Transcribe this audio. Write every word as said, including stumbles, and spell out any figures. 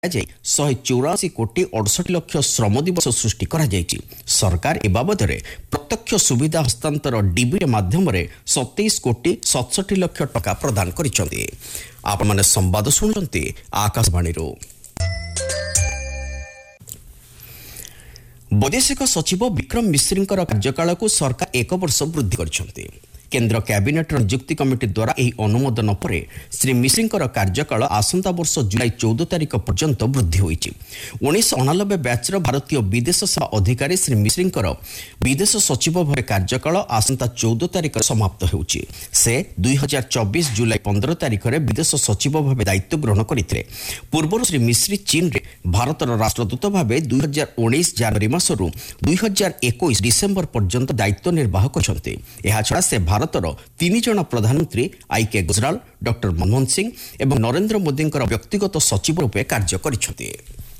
शहे चौराशी कोटी अड़सठ लक्ष श्रम दिवस सृष्टि करा जायछि। सरकार ए बाबद प्रत्यक्ष सुविधा हस्तांतर डीबीटी माध्यम सत्ताईस कोटी सतसठ लक्ष टका प्रदान करिसेंति। आपण माने संवाद सुनछंती आकाशवाणी रो। वैदेशिक सचिव विक्रम मिश्रींकर कार्यकाल को सरकार एक वर्ष वृद्धि करिसेंति। केंद्र कैबिनेट नियुक्ति कमिटी द्वारा यह अनुमोदन पर श्री मिश्रींकर कार्यकाल आसंता वर्ष जुलाई चौदह तारिख पर्यंत वृद्धि होईछि। उन्नीस अणानबे बैचर भारतीय विदेश सेवा अधिकारी श्री मिश्रींकर विदेश सचिव भाव कार्यकाल आसंता चौदह तारिख समाप्त होउछि। से दुई हजार चौबीस जुलाई पंद्रह तारिख में विदेश सचिव भाव दायित्व ग्रहण करथिले। पूर्व श्री मिश्री चीन रे भारतर राष्ट्रदूत भाव दुई हजार उन्नीस जनवरी मासरू दुई हजार इक्कीस डिसेम्बर पर्यंत दायित्व निर्वाह करछन्ते। एहा छडा से भारतर तीन जन प्रधानमंत्री आई के गुजराल, डॉक्टर मनमोहन सिंह एवं नरेंद्र मोदी व्यक्तिगत सचिव रूपे कार्य करिसेंते।